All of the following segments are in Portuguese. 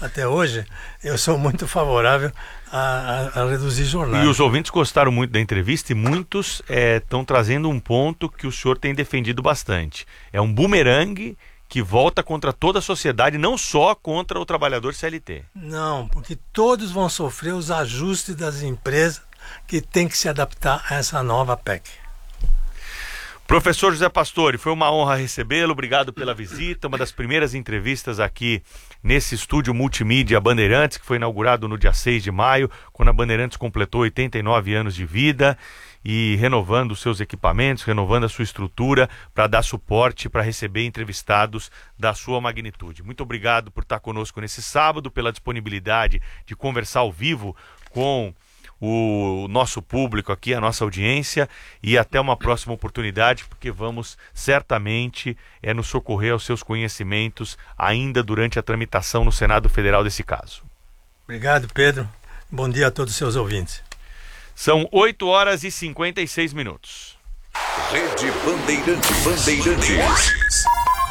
até hoje, eu sou muito favorável a reduzir jornada. E os ouvintes gostaram muito da entrevista e muitos estão trazendo um ponto que o senhor tem defendido bastante. É um bumerangue que volta contra toda a sociedade, não só contra o trabalhador CLT. Não, porque todos vão sofrer os ajustes das empresas que têm que se adaptar a essa nova PEC. Professor José Pastore, foi uma honra recebê-lo, obrigado pela visita, uma das primeiras entrevistas aqui nesse estúdio multimídia Bandeirantes, que foi inaugurado no dia 6 de maio, quando a Bandeirantes completou 89 anos de vida, e renovando os seus equipamentos, renovando a sua estrutura para dar suporte, para receber entrevistados da sua magnitude. Muito obrigado por estar conosco nesse sábado, pela disponibilidade de conversar ao vivo com o nosso público aqui, a nossa audiência, e até uma próxima oportunidade, porque vamos certamente nos socorrer aos seus conhecimentos ainda durante a tramitação no Senado Federal desse caso. Obrigado, Pedro. Bom dia a todos os seus ouvintes. São 8 horas e 56 minutos. Rede Bandeirantes.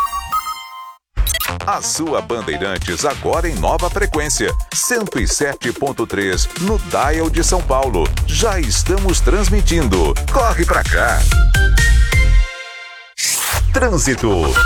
A sua Bandeirantes agora em nova frequência, 107.3 no Dial de São Paulo. Já estamos transmitindo. Corre pra cá. Trânsito.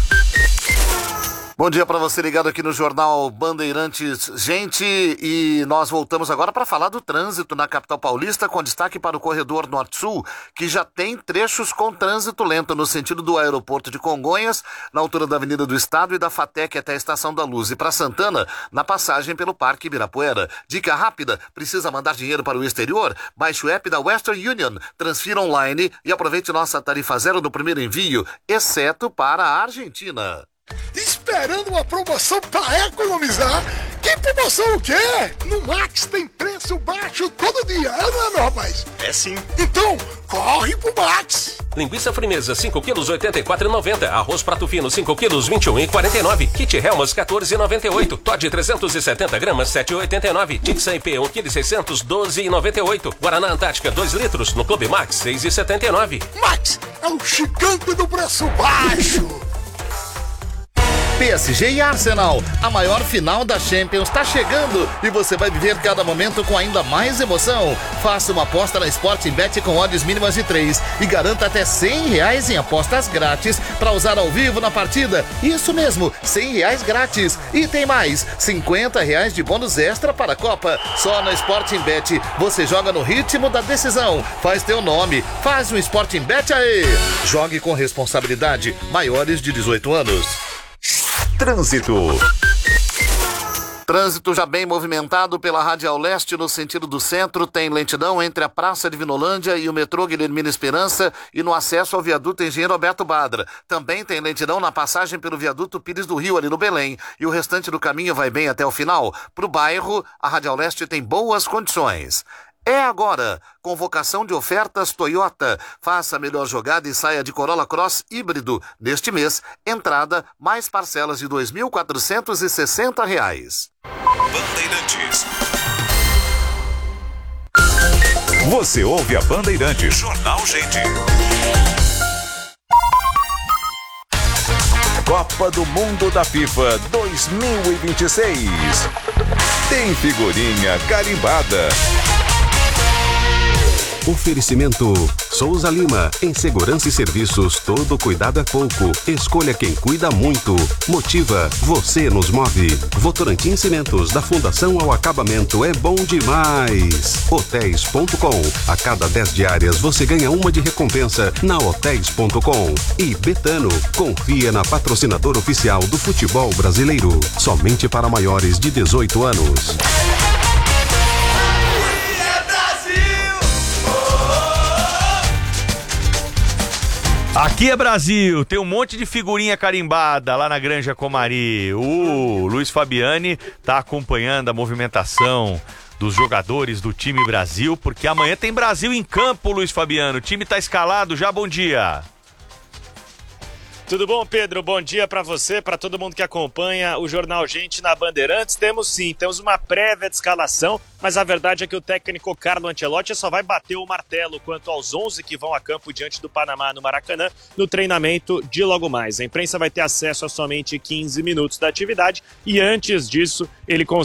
Bom dia para você ligado aqui no Jornal Bandeirantes. Gente, e nós voltamos agora para falar do trânsito na capital paulista, com destaque para o corredor Norte-Sul, que já tem trechos com trânsito lento no sentido do aeroporto de Congonhas, na altura da Avenida do Estado e da FATEC até a Estação da Luz. E para Santana, na passagem pelo Parque Ibirapuera. Dica rápida, precisa mandar dinheiro para o exterior? Baixe o app da Western Union, transfira online e aproveite nossa tarifa zero no primeiro envio, exceto para a Argentina. Esperando uma promoção para economizar? Que promoção o quê? No Max tem preço baixo todo dia, não é, meu rapaz? É sim. Então, corre pro Max! Linguiça frimeza, 5 quilos, R$ 84,90. Arroz prato fino, 5 quilos, R$ 21,49. Kit Helmas, R$ 14,98. Todd 370 gramas, R$ 7,89. Pizza IP, 1 kg 600, R$ 12,98. Guaraná Antártica, 2 litros, no Clube Max, R$ 6,79. Max é o gigante do preço baixo! PSG e Arsenal, a maior final da Champions está chegando e você vai viver cada momento com ainda mais emoção. Faça uma aposta na Sporting Bet com odds mínimas de 3 e garanta até R$100 em apostas grátis para usar ao vivo na partida. Isso mesmo, R$100 grátis. E tem mais, R$50 de bônus extra para a Copa. Só na Sporting Bet você joga no ritmo da decisão. Faz teu nome, faz um Sporting Bet aí. Jogue com responsabilidade, maiores de 18 anos. Trânsito já bem movimentado pela Radial Leste no sentido do centro. Tem lentidão entre a Praça de Vinolândia e o metrô Guilhermina Esperança e no acesso ao viaduto Engenheiro Alberto Badra. Também tem lentidão na passagem pelo viaduto Pires do Rio, ali no Belém. E o restante do caminho vai bem até o final. Para o bairro, a Radial Leste tem boas condições. É agora, convocação de ofertas Toyota. Faça a melhor jogada e saia de Corolla Cross híbrido. Neste mês, entrada mais parcelas de R$ 2.460. Bandeirantes. Você ouve a Bandeirantes. Jornal Gente. Copa do Mundo da FIFA 2026. Tem figurinha carimbada. Oferecimento Souza Lima, em segurança e serviços, todo cuidado é pouco. Escolha quem cuida muito. Motiva, você nos move. Votorantim Cimentos, da fundação ao acabamento, é bom demais. Hotéis.com, a cada 10 diárias você ganha uma de recompensa na Hotéis.com. E Betano, confia na patrocinadora oficial do futebol brasileiro, somente para maiores de 18 anos. Aqui é Brasil, tem um monte de figurinha carimbada lá na Granja Comari. O Luiz Fabiani tá acompanhando a movimentação dos jogadores do time Brasil, porque amanhã tem Brasil em campo, Luiz Fabiano. O time tá escalado já, bom dia. Tudo bom, Pedro? Bom dia para você, para todo mundo que acompanha o Jornal Gente na Bandeirantes. Temos uma prévia de escalação, mas a verdade é que o técnico Carlo Ancelotti só vai bater o martelo quanto aos 11 que vão a campo diante do Panamá no Maracanã no treinamento de logo mais. A imprensa vai ter acesso a somente 15 minutos da atividade e antes disso ele